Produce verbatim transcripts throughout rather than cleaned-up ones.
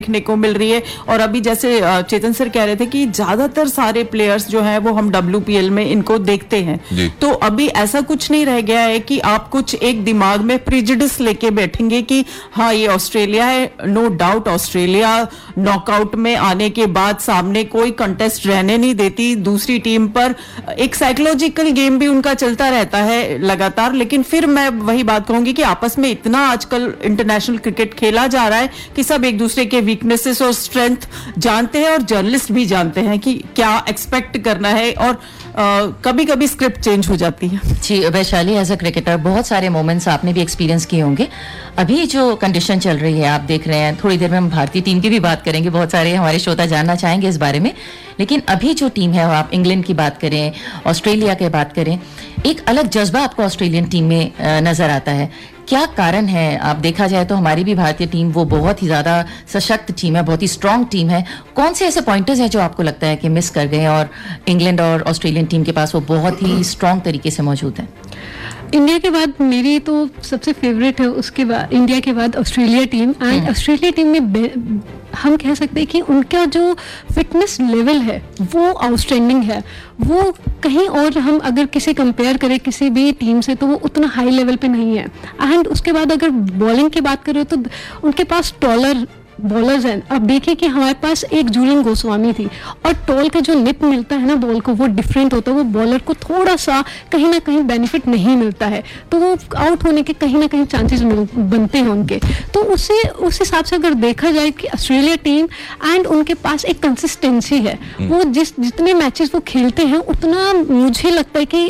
देखने को मिल रही है। और अभी जैसे चेतन सर कह रहे थे कि ज्यादातर सारे प्लेयर्स जो हैं वो हम डब्ल्यूपीएल में इनको देखते हैं, तो अभी ऐसा कुछ नहीं रह गया है कि आप कुछ एक दिमाग में प्रिजुडिस लेके बैठेंगे कि हाँ ये ऑस्ट्रेलिया है। नो डाउट ऑस्ट्रेलिया नॉकआउट में आने के बाद सामने कोई कंटेस्ट रहने नहीं देती दूसरी टीम पर, एक साइकोलॉजिकल गेम भी उनका चलता रहता है लगातार। लेकिन फिर मैं वही बात कहूंगी कि आपस में इतना आजकल इंटरनेशनल क्रिकेट खेला जा रहा है कि सब एक दूसरे के वीकनेसेस और स्ट्रेंथ जानते हैं और जर्नलिस्ट भी जानते हैं कि क्या एक्सपेक्ट करना है, और कभी कभी स्क्रिप्ट चेंज हो जाती है। जी वैशाली, एज अ क्रिकेटर बहुत सारे मोमेंट्स आपने भी एक्सपीरियंस किए होंगे। अभी जो कंडीशन चल रही है आप देख रहे हैं, थोड़ी देर में हम भारतीय टीम की भी बात करेंगे, बहुत सारे हमारे श्रोता जानना चाहेंगे इस बारे में। लेकिन अभी जो टीम है, आप इंग्लैंड की बात करें, ऑस्ट्रेलिया की बात करें, एक अलग जज्बा आपको ऑस्ट्रेलियन टीम में नजर आता है। क्या कारण है? आप देखा जाए तो हमारी भी भारतीय टीम वो बहुत ही ज्यादा सशक्त टीम है, बहुत ही स्ट्रांग टीम है। कौन से ऐसे पॉइंटर्स हैं जो आपको लगता है कि मिस कर गए और इंग्लैंड और ऑस्ट्रेलियन टीम के पास वो बहुत ही स्ट्रांग तरीके से मौजूद है? इंडिया के बाद मेरी तो सबसे फेवरेट है, उसके बाद इंडिया के बाद Australia team. And Australia team में हम कह सकते हैं कि उनका जो फिटनेस लेवल है वो आउटस्टैंडिंग है। वो कहीं और हम अगर किसी कंपेयर करें किसी भी टीम से तो वो उतना हाई लेवल पे नहीं है। एंड उसके बाद अगर बॉलिंग की बात करें तो उनके पास टॉलर बॉलर्स हैं। अब देखिए कि हमारे पास एक जूलियन गोस्वामी थी, और टॉल का जो निप मिलता है ना बॉल को, वो डिफरेंट होता है। वो बॉलर को थोड़ा सा कहीं ना कहीं बेनिफिट नहीं मिलता है, तो वो आउट होने के कहीं ना कहीं चांसेस बनते हैं उनके। तो उससे उस हिसाब से अगर देखा जाए कि ऑस्ट्रेलिया टीम एंड उनके पास एक कंसिस्टेंसी है, वो जिस जितने मैचेस वो खेलते हैं उतना मुझे लगता है कि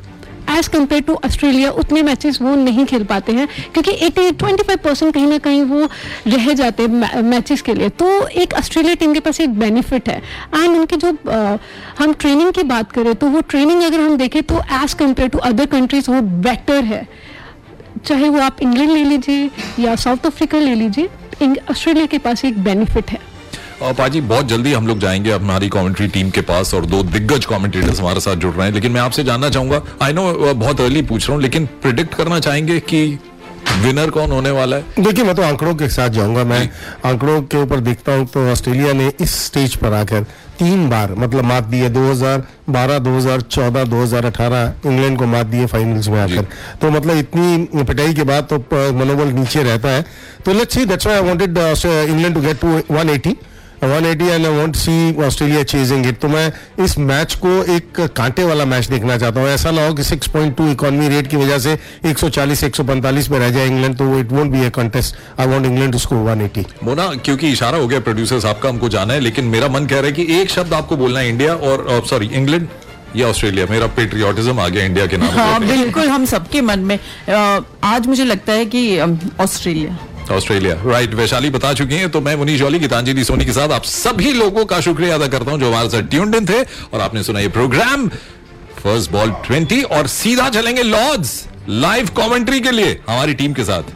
एज कम्पेयर टू ऑस्ट्रेलिया उतने मैचेस वो नहीं खेल पाते हैं, क्योंकि एटी ट्वेंटी फाइव परसेंट कहीं ना कहीं वो रह जाते हैं मैचेस के लिए। तो एक ऑस्ट्रेलिया टीम के पास एक बेनिफिट है। एंड उनके जो आ, हम ट्रेनिंग की बात करें तो वो ट्रेनिंग अगर हम देखें तो as compare to other countries वो बेटर है। चाहे वो आप इंग्लैंड ले लीजिए या साउथ अफ्रीका ले लीजिए, ऑस्ट्रेलिया के पास एक बेनिफिट है। और पाजी बहुत जल्दी हम लोग जाएंगे हमारी कमेंट्री टीम के पास और दो दिग्गज कमेंटेटर्स हमारे साथ जुड़ रहे हैं। लेकिन मैं आपसे जानना चाहूंगा, आई नो बहुत अर्ली पूछ रहा हूं, लेकिन प्रिडिक्ट करना चाहेंगे कि विनर कौन होने वाला है? देखिए मैं तो आंकड़ों के साथ जाऊंगा। मैं आंकड़ों के ऊपर देखता हूं तो ऑस्ट्रेलिया ने इस स्टेज पर आकर तीन बार मतलब मात दी है, दो हज़ार बारह, दो हज़ार चौदह, दो हज़ार अठारह इंग्लैंड को मात दी है फाइनल्स में आकर। तो मतलब इतनी पिटाई के बाद तो मनोबल नीचे रहता है। तो let's see, that's why I wanted England to get to one eighty one eighty and I want see Australia chasing it. तो मैं इस मैच को एक कांटे वाला मैच देखना चाहता हूँ। ऐसा ना हो कि six point two economy rate की वजह से एक सौ चालीस एक सौ पैंतालीस पे रह जाए इंग्लैंड, तो it won't be A contest. I want England to score one eighty. Mona, क्योंकि इशारा हो गया प्रोड्यूसर साहब का, हमको जाना है, लेकिन मेरा मन कह रहा है कि एक शब्द आपको बोलना है, इंडिया और सॉरी इंग्लैंड या ऑस्ट्रेलिया। मेरा पेट्रियोटिज्म आ गया इंडिया के नाम। हाँ बिल्कुल, हम सबके मन में आज मुझे लगता है कि ऑस्ट्रेलिया ऑस्ट्रेलिया राइट। वैशाली बता चुकी हैं, तो मैं मुनीश जौली, गीतांजलि सोनी के साथ आप सभी लोगों का शुक्रिया अदा करता हूं जो हमारे साथ ट्यून्ड इन थे और आपने सुना ये प्रोग्राम फर्स्ट बॉल ट्वेंटी। और सीधा चलेंगे लॉर्ड्स लाइव कमेंट्री के लिए हमारी टीम के साथ।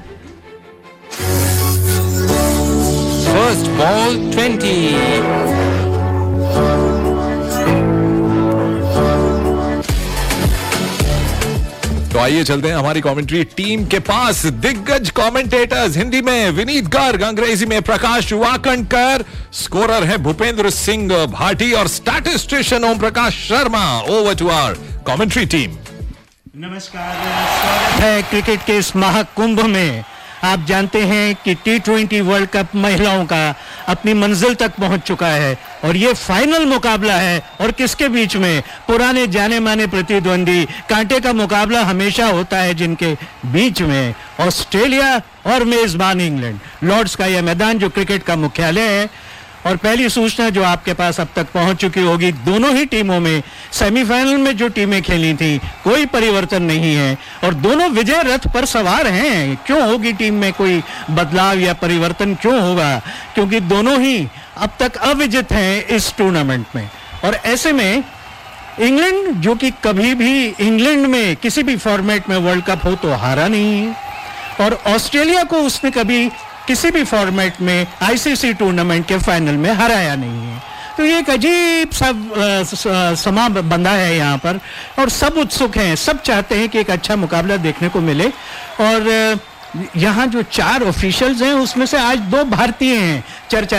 First ball twenty. तो आइए चलते हैं हमारी कमेंट्री टीम के पास। दिग्गज कमेंटेटर्स, हिंदी में विनीत गर्ग, अंग्रेजी में प्रकाश वाकणकर, स्कोरर है भूपेंद्र सिंह भाटी और statistician Om Prakash Sharma. Over to our commentary team. नमस्कार, स्वागत है क्रिकेट के इस महाकुंभ में। आप जानते हैं कि टी ट्वेंटी वर्ल्ड कप महिलाओं का अपनी मंजिल तक पहुंच चुका है और ये फाइनल मुकाबला है। और किसके बीच में? पुराने जाने माने प्रतिद्वंदी, कांटे का मुकाबला हमेशा होता है जिनके बीच में, ऑस्ट्रेलिया और मेजबान इंग्लैंड। लॉर्ड्स का यह मैदान जो क्रिकेट का मुख्यालय है। और पहली सूचना जो आपके पास अब तक पहुंच चुकी होगी, दोनों ही टीमों में सेमीफाइनल में जो टीमें खेली थी कोई परिवर्तन नहीं है और दोनों विजय रथ पर सवार हैं। क्यों होगी टीम में कोई बदलाव या परिवर्तन, क्यों होगा? क्योंकि दोनों ही अब तक अविजित हैं इस टूर्नामेंट में। और ऐसे में इंग्लैंड, जो कि कभी भी इंग्लैंड में किसी भी फॉर्मेट में वर्ल्ड कप हो तो हारा नहीं है, और ऑस्ट्रेलिया को उसने कभी किसी भी फॉर्मेट में आईसीसी टूर्नामेंट के फाइनल में हराया नहीं है। तो ये एक अजीब सा समा बंधा है यहाँ पर और सब उत्सुक हैं, सब चाहते हैं कि एक अच्छा मुकाबला देखने को मिले। और यहाँ जो चार ऑफिशियल्स हैं उसमें से आज दो भारतीय हैं। चर्चा